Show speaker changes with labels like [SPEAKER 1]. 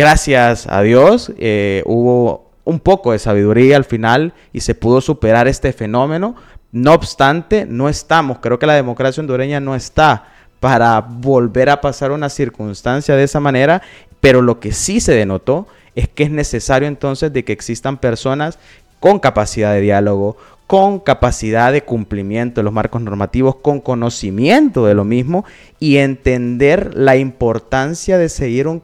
[SPEAKER 1] Gracias a Dios hubo un poco de sabiduría al final y se pudo superar este fenómeno. No obstante, creo que la democracia hondureña no está para volver a pasar una circunstancia de esa manera, pero lo que sí se denotó es que es necesario entonces de que existan personas con capacidad de diálogo, con capacidad de cumplimiento de los marcos normativos, con conocimiento de lo mismo y entender la importancia de seguir un